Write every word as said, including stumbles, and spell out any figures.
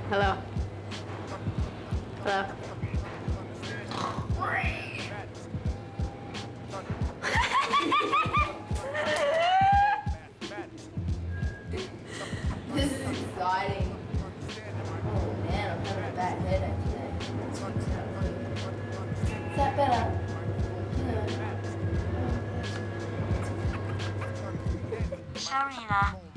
Hello. Hello. This is exciting. Oh man, I'm having a bad headache today. Is that better? Yeah. Sorry lah.